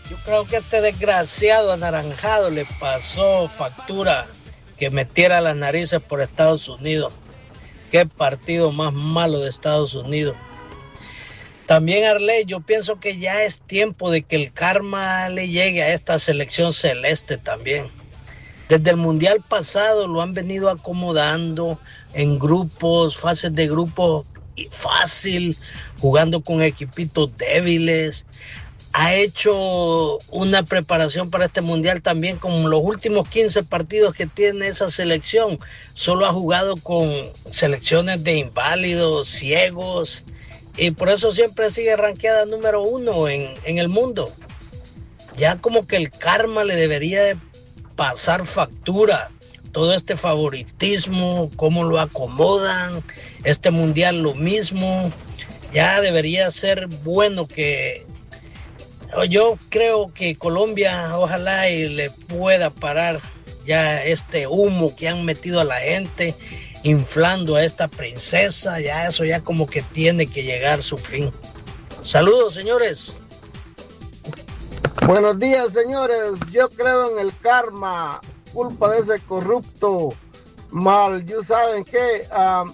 Yo creo que a este desgraciado anaranjado le pasó factura que metiera las narices por Estados Unidos. Qué partido más malo de Estados Unidos. También, Arley, yo pienso que ya es tiempo de que el karma le llegue a esta selección celeste también. Desde el Mundial pasado lo han venido acomodando en grupos, fases de grupos y fácil, jugando con equipitos débiles. Ha hecho una preparación para este Mundial también, como los últimos 15 partidos que tiene esa selección. Solo ha jugado con selecciones de inválidos, ciegos, y por eso siempre sigue rankeada número 1 en el mundo. Ya como que el karma le debería de pasar factura. Todo este favoritismo, cómo lo acomodan, este Mundial lo mismo. Ya debería ser bueno que... Yo creo que Colombia ojalá y le pueda parar ya este humo que han metido a la gente, inflando a esta princesa. Ya eso ya como que tiene que llegar a su fin. Saludos, señores. Buenos días, señores. Yo creo en el karma, culpa de ese corrupto mal. ¿You saben qué?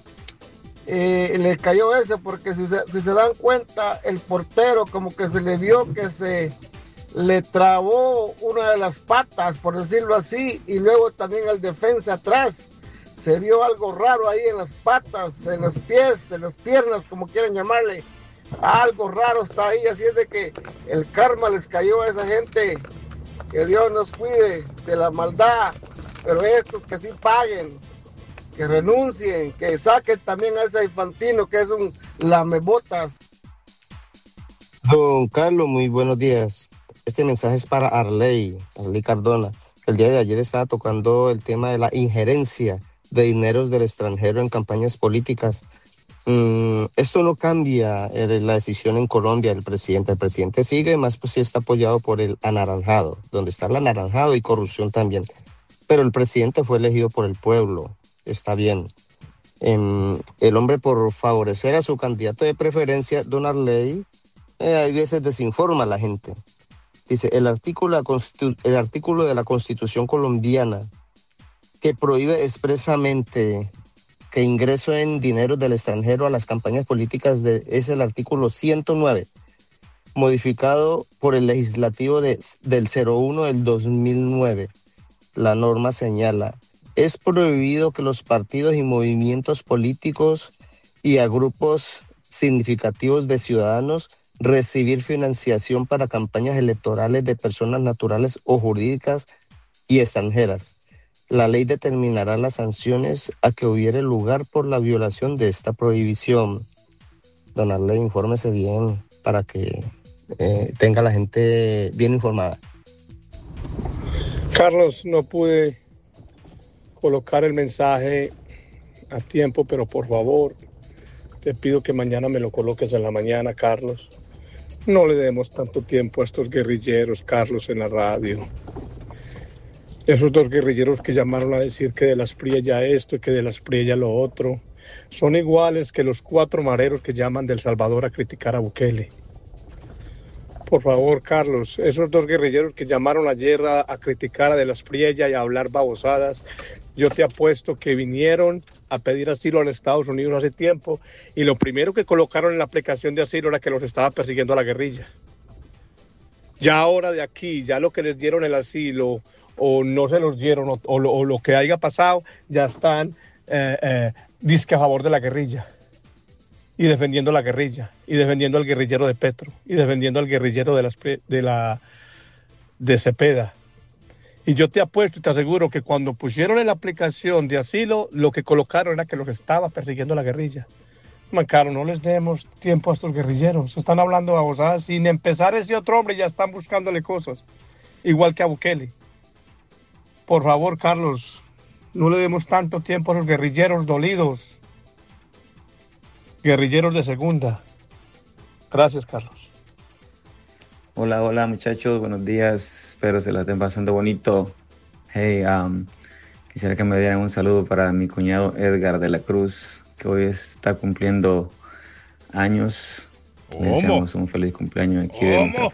Le cayó ese porque si se dan cuenta, el portero como que se le vio que se le trabó una de las patas, por decirlo así, y luego también el defensa atrás. Se vio algo raro ahí en las patas, en los pies, en las piernas, como quieran llamarle. Algo raro está ahí, así es de que el karma les cayó a esa gente. Que Dios nos cuide de la maldad, pero estos que sí paguen, que renuncien, que saquen también a ese Infantino que es un lamebotas. Don Carlos, muy buenos días. Este mensaje es para Arley Cardona. El día de ayer estaba tocando el tema de la injerencia de dineros del extranjero en campañas políticas. Esto no cambia la decisión en Colombia del presidente. El presidente sigue, más pues sí está apoyado por el anaranjado, donde está el anaranjado y corrupción también. Pero el presidente fue elegido por el pueblo, está bien. El hombre, por favorecer a su candidato de preferencia, don Arley, hay veces desinforma a la gente. Dice, el artículo de la Constitución colombiana que prohíbe expresamente que ingreso en dinero del extranjero a las campañas políticas es el artículo 109, modificado por el legislativo del 01 del 2009. La norma señala, es prohibido que los partidos y movimientos políticos y a grupos significativos de ciudadanos recibir financiación para campañas electorales de personas naturales o jurídicas y extranjeras. La ley determinará las sanciones a que hubiere lugar por la violación de esta prohibición. Don Arley, infórmese bien para que tenga la gente bien informada. Carlos, no pude colocar el mensaje a tiempo, pero por favor, te pido que mañana me lo coloques en la mañana, Carlos. No le demos tanto tiempo a estos guerrilleros, Carlos, en la radio. Esos dos guerrilleros que llamaron a decir que de las Priella esto y que de las Priella lo otro, son iguales que los 4 mareros que llaman de El Salvador a criticar a Bukele. Por favor, Carlos, esos dos guerrilleros que llamaron ayer a criticar a de las Priella y a hablar babosadas, yo te apuesto que vinieron a pedir asilo a los Estados Unidos hace tiempo y lo primero que colocaron en la aplicación de asilo era que los estaba persiguiendo a la guerrilla. Ya ahora de aquí, ya lo que les dieron el asilo o no se los dieron o lo que haya pasado, ya están dizque a favor de la guerrilla y defendiendo la guerrilla y defendiendo al guerrillero de Petro y defendiendo al guerrillero de Cepeda. Y yo te apuesto y te aseguro que cuando pusieron en la aplicación de asilo, lo que colocaron era que los estaba persiguiendo la guerrilla. Mancaro, no les demos tiempo a estos guerrilleros. Están hablando babosadas. Sin empezar ese otro hombre ya están buscándole cosas. Igual que a Bukele. Por favor, Carlos, no le demos tanto tiempo a los guerrilleros dolidos. Guerrilleros de segunda. Gracias, Carlos. Hola muchachos, buenos días, espero se la estén pasando bonito. Hey, quisiera que me dieran un saludo para mi cuñado Edgar de la Cruz, que hoy está cumpliendo años. Le deseamos un feliz cumpleaños aquí de nuestra